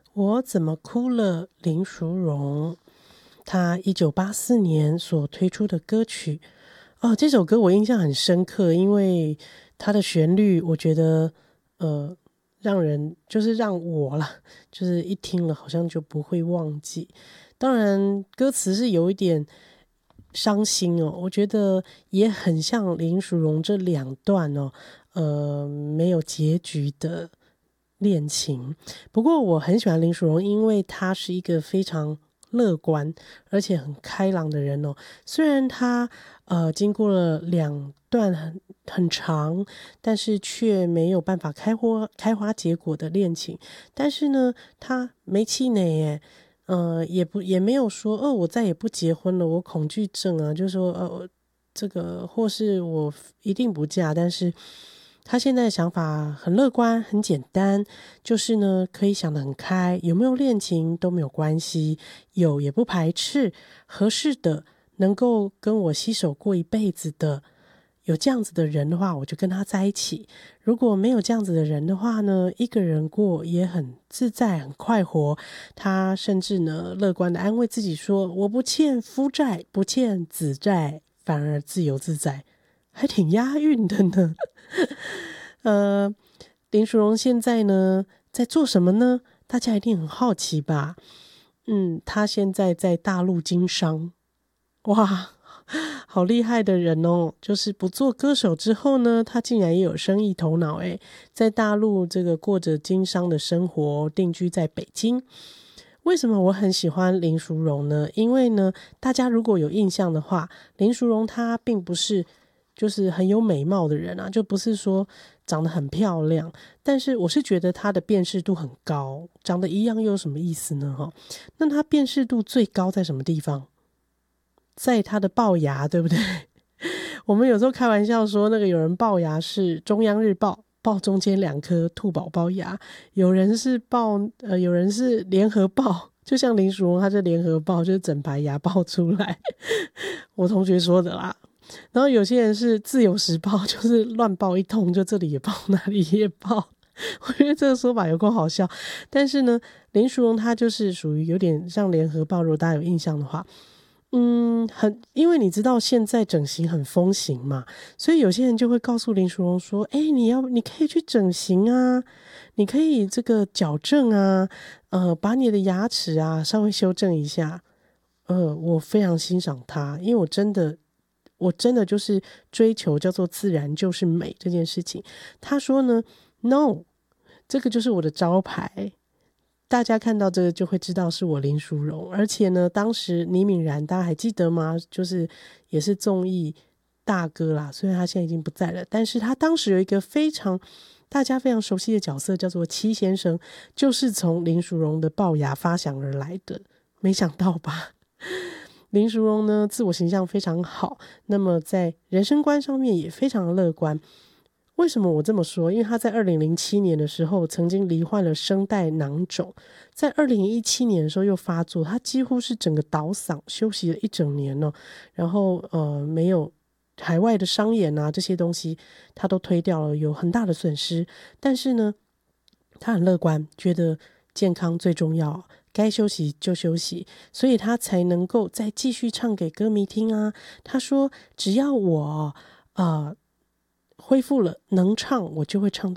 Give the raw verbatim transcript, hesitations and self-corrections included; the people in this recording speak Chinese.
我怎么哭了？林淑荣，她一九八四年所推出的歌曲哦，这首歌我印象很深刻，因为它的旋律，我觉得呃，让人就是让我啦，就是一听了好像就不会忘记。当然，歌词是有一点伤心哦，我觉得也很像林淑荣这两段哦，呃，没有结局的恋情。不过我很喜欢林淑荣，因为她是一个非常乐观而且很开朗的人哦。虽然她呃经过了两段很很长，但是却没有办法开花开花结果的恋情，但是呢，她没气馁耶。呃，也不也没有说哦，我再也不结婚了，我恐惧症啊，就是说呃，这个或是我一定不嫁，但是他现在的想法很乐观，很简单，就是呢，可以想得很开，有没有恋情都没有关系，有也不排斥，合适的，能够跟我携手过一辈子的。有这样子的人的话，我就跟他在一起。如果没有这样子的人的话呢，一个人过也很自在、很快活。他甚至呢，乐观的安慰自己说：“我不欠夫债，不欠子债，反而自由自在。”还挺押韵的呢。呃，林淑荣现在呢在做什么呢？大家一定很好奇吧？嗯，他现在在大陆经商，哇！好厉害的人哦！就是不做歌手之后呢，他竟然也有生意头脑诶，在大陆这个过着经商的生活，定居在北京。为什么我很喜欢林淑荣呢？因为呢，大家如果有印象的话，林淑荣她并不是就是很有美貌的人啊，就不是说长得很漂亮，但是我是觉得她的辨识度很高。长得一样又有什么意思呢？哈，那她辨识度最高在什么地方？在他的龅牙，对不对？我们有时候开玩笑说，那个有人龅牙是中央日报，报中间两颗兔宝宝牙；有人是报，呃，有人是联合报，就像林淑荣，他是联合报，就是整排牙爆出来。我同学说的啦。然后有些人是自由时报，就是乱报一通，就这里也报，那里也报。我觉得这个说法有够好笑，但是呢，林淑荣她就是属于有点像联合报，如果大家有印象的话。嗯，很，因为你知道现在整形很风行嘛，所以有些人就会告诉林淑荣说：“哎，你要，你可以去整形啊，你可以这个矫正啊，呃，把你的牙齿啊稍微修正一下。”呃，我非常欣赏他，因为我真的，我真的就是追求叫做自然就是美这件事情。他说呢，“No，这个就是我的招牌。”大家看到这个就会知道是我林淑荣，而且呢，当时倪敏然大家还记得吗？就是也是综艺大哥啦，虽然他现在已经不在了，但是他当时有一个非常大家非常熟悉的角色，叫做戚先生，就是从林淑荣的龅牙发想而来的。没想到吧？林淑荣呢，自我形象非常好，那么在人生观上面也非常的乐观。为什么我这么说？因为他在二零零七年的时候曾经罹患了声带囊肿，在二零一七年的时候又发作，他几乎是整个倒嗓，休息了一整年哦。然后呃，没有海外的商演啊这些东西，他都推掉了，有很大的损失。但是呢，他很乐观，觉得健康最重要，该休息就休息，所以他才能够再继续唱给歌迷听啊。他说：“只要我呃。”恢复了能唱，我就会唱